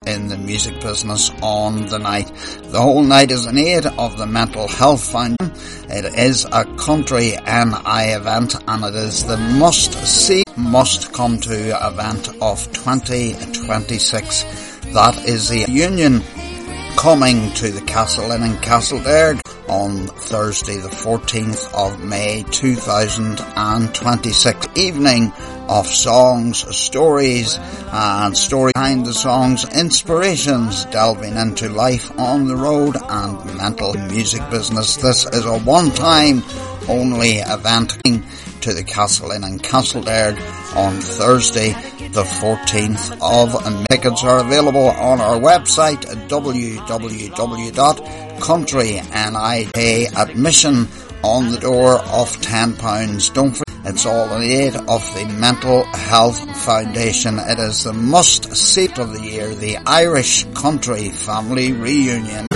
in the music business on the night. The whole night is in aid of the Mental Health Foundation. It is a country NI event, and it is the must-see, must-come-to event of 2026. That is the Union coming to the Castle Inn in Castledairg on Thursday the 14th of May 2026. Evening of songs, stories and story behind the songs, inspirations, delving into life on the road and mental music business. This is a one-time only event to the Castle Inn in Castledairg on Thursday the 14th of May. Tickets are available on our website at www.countryni. Admission on the door of £10. Don't forget, it's all in aid of the Mental Health Foundation. It is the must-see of the year, the Irish Country Family Reunion.